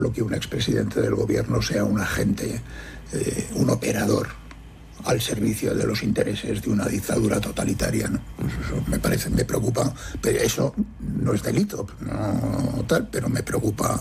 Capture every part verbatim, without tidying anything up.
lo que un expresidente del gobierno sea un agente, eh, un operador al servicio de los intereses de una dictadura totalitaria, ¿no? Eso me parece, me preocupa, pero eso no es delito, no tal, pero me preocupa,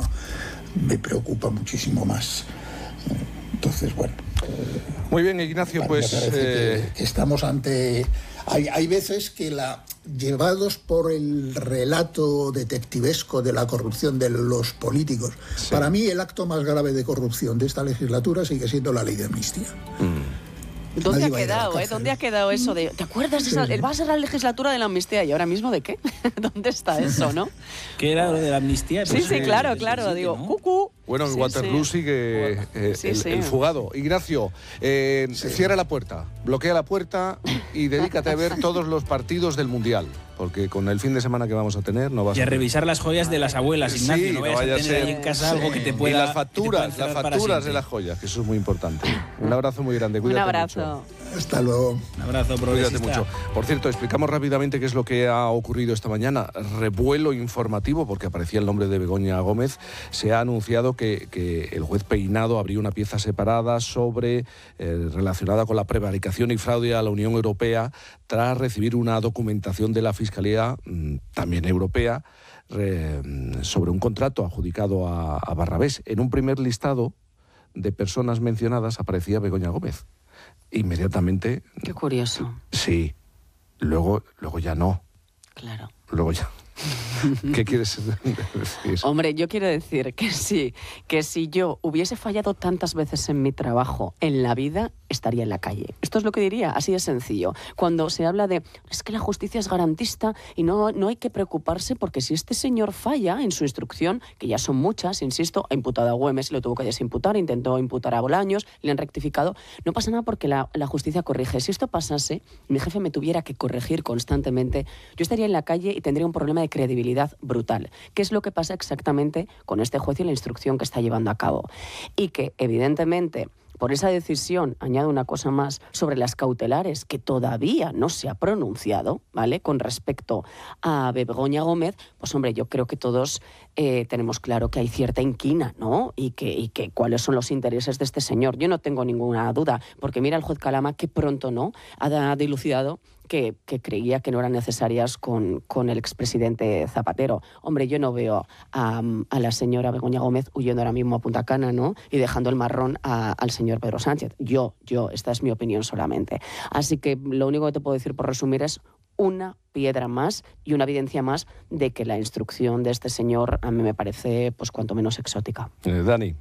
me preocupa muchísimo más. Entonces, bueno. Eh, Muy bien, Ignacio, pues eh... que, que estamos ante. Hay, hay veces que la llevados por el relato detectivesco de la corrupción de los políticos. Sí. Para mí el acto más grave de corrupción de esta legislatura sigue siendo la ley de amnistía. Mm. ¿Dónde ha quedado, eh? ¿Dónde ha quedado eso de... ¿Te acuerdas de esa... Sí. Va a ser la legislatura de la amnistía y ahora mismo de qué? ¿Dónde está eso, no? ¿Qué era lo de la amnistía? Sí, sí, claro, claro. Sitio, digo, ¿no? Cucú. Bueno, en sí, Waterloo sí. sigue eh, sí, el, sí. el fugado. Ignacio, eh, sí. cierra la puerta, bloquea la puerta y dedícate a ver todos los partidos del Mundial. Porque con el fin de semana que vamos a tener no vas y a... a revisar las joyas de las abuelas, Ignacio. Sí, no vayas no vaya a tener a ser... ahí en casa sí. algo que te pueda... Y las facturas, las facturas de las joyas, que eso es muy importante. Un abrazo muy grande, cuídate Un abrazo. mucho. Hasta luego. Un abrazo, cuídate mucho. Por cierto, explicamos rápidamente qué es lo que ha ocurrido esta mañana. Revuelo informativo, porque aparecía el nombre de Begoña Gómez. Se ha anunciado que, que el juez Peinado abrió una pieza separada sobre eh, relacionada con la prevaricación y fraude a la Unión Europea tras recibir una documentación de la Fiscalía, mmm, también europea, re, sobre un contrato adjudicado a, a Barrabés. En un primer listado de personas mencionadas aparecía Begoña Gómez. Inmediatamente... Qué curioso. Sí. Luego, luego ya no. Claro. Luego ya... ¿Qué quieres decir? Hombre, yo quiero decir que sí, que si yo hubiese fallado tantas veces en mi trabajo, en la vida, estaría en la calle. Esto es lo que diría, así de sencillo. Cuando se habla de, es que la justicia es garantista y no, no hay que preocuparse porque si este señor falla en su instrucción, que ya son muchas, insisto, ha imputado a Güemes, lo tuvo que desimputar, intentó imputar a Bolaños, le han rectificado, no pasa nada porque la, la justicia corrige. Si esto pasase, mi jefe me tuviera que corregir constantemente, yo estaría en la calle y tendría un problema de credibilidad brutal. ¿Qué es lo que pasa exactamente con este juez y la instrucción que está llevando a cabo? Y que, evidentemente, por esa decisión, añado una cosa más, sobre las cautelares, que todavía no se ha pronunciado, ¿vale?, con respecto a Begoña Gómez, pues hombre, yo creo que todos eh, tenemos claro que hay cierta inquina, ¿no? Y que, y que cuáles son los intereses de este señor. Yo no tengo ninguna duda, porque mira el juez Calama que pronto, ¿no?, ha dilucidado Que, que creía que no eran necesarias con, con el expresidente Zapatero. Hombre, yo no veo a, a la señora Begoña Gómez huyendo ahora mismo a Punta Cana, ¿no?, y dejando el marrón a, al señor Pedro Sánchez. Yo, yo, esta es mi opinión solamente. Así que lo único que te puedo decir por resumir es una piedra más y una evidencia más de que la instrucción de este señor a mí me parece, pues, cuanto menos exótica. Eh, Dani.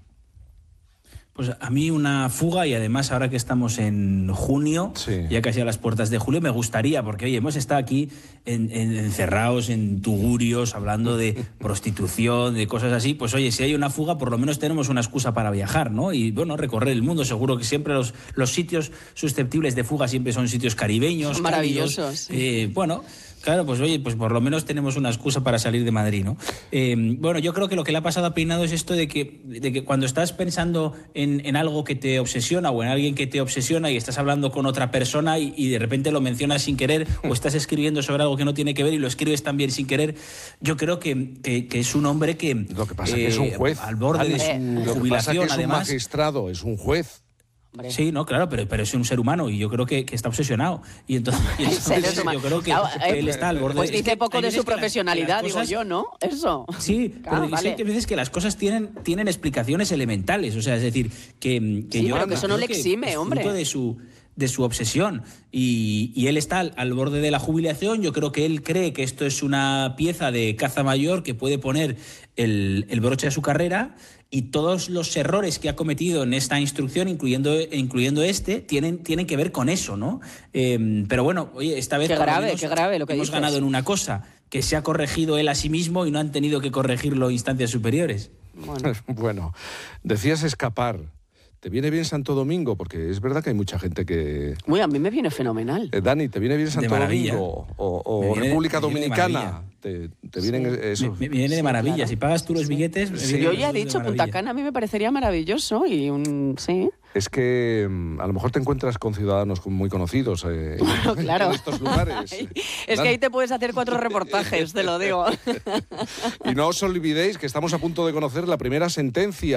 Pues a mí una fuga, y además ahora que estamos en junio, sí, ya casi a las puertas de julio, me gustaría, porque oye, hemos estado aquí en, en, encerrados en tugurios, hablando de prostitución, de cosas así, pues oye, si hay una fuga, por lo menos tenemos una excusa para viajar, ¿no? Y bueno, recorrer el mundo. Seguro que siempre los, los sitios susceptibles de fuga siempre son sitios caribeños. Maravillosos. Cálidos, eh, bueno... Claro, pues oye, pues por lo menos tenemos una excusa para salir de Madrid, ¿no? Eh, bueno, yo creo que lo que le ha pasado a Peinado es esto de que, de que cuando estás pensando en, en algo que te obsesiona o en alguien que te obsesiona y estás hablando con otra persona y, y de repente lo mencionas sin querer o estás escribiendo sobre algo que no tiene que ver y lo escribes también sin querer, yo creo que, que, que es un hombre que... Lo que pasa es eh, que es un juez. Al borde de su eh, jubilación, lo que pasa es que es además... un magistrado, es un juez. Hombre. Sí, no, claro, pero, pero es un ser humano y yo creo que, que está obsesionado. Y entonces, y entonces yo creo que claro, eh, él está al borde. Pues dice poco de su profesionalidad, las, cosas, digo yo, ¿no? Eso. Sí, claro, pero vale. hay veces que las cosas tienen, tienen explicaciones elementales. O sea, es decir, que, que sí, yo pero que eso no le exime, es hombre. Fruto de su, de su obsesión. Y, y él está al, al borde de la jubilación. Yo creo que él cree que esto es una pieza de caza mayor que puede poner el, el broche a su carrera. Y todos los errores que ha cometido en esta instrucción, incluyendo, incluyendo este, tienen, tienen que ver con eso, ¿no? Eh, pero bueno, oye, esta vez qué grave, qué grave lo que hemos dices. ganado en una cosa, que se ha corregido él a sí mismo y no han tenido que corregirlo instancias superiores. Bueno, bueno, decías escapar. ¿Te viene bien Santo Domingo? Porque es verdad que hay mucha gente que... Uy, a mí me viene fenomenal. Eh, Dani, ¿te viene bien Santo Domingo? O, o viene, República Dominicana. ¿Te, te vienen sí. eso? Me, me viene de sí, maravilla. Claro. Si pagas tú los sí. billetes... Sí. Yo ya he dicho, Punta Cana a mí me parecería maravilloso y un... sí... Es que a lo mejor te encuentras con ciudadanos muy conocidos eh, bueno, claro. en estos lugares. Ay, es Dan... que ahí te puedes hacer cuatro reportajes, te lo digo. Y no os olvidéis que estamos a punto de conocer la primera sentencia